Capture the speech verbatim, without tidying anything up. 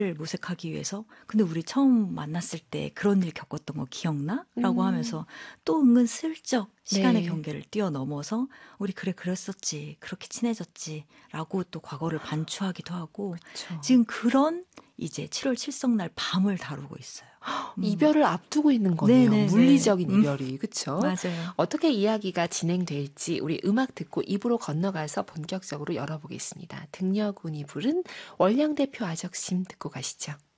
모색하기 위해서 근데 우리 처음 만났을 때 그런 일 겪었던 거 기억나? 라고 음. 하면서 또 은근 슬쩍 시간의 네. 경계를 뛰어넘어서 우리 그래 그랬었지 그렇게 친해졌지 라고 또 과거를 반추하기도 하고 그쵸. 지금 그런 이제 칠월 칠성날 밤을 다루고 있어요. 음. 이별을 앞두고 있는 거네요. 네네네. 물리적인 음. 이별이. 그쵸? 맞아요. 어떻게 이야기가 진행될지 우리 음악 듣고 이 부로 건너가서 본격적으로 열어보겠습니다. 등려군이 부른 월량대표 아적심 듣고 가시죠.